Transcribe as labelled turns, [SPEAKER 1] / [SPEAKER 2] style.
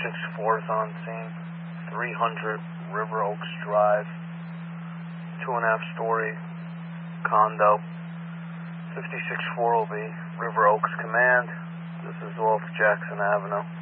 [SPEAKER 1] 56-4 is on scene. 300 River Oaks Drive. 2.5-story condo. 56-4 will be River Oaks Command. This is off Jackson Avenue.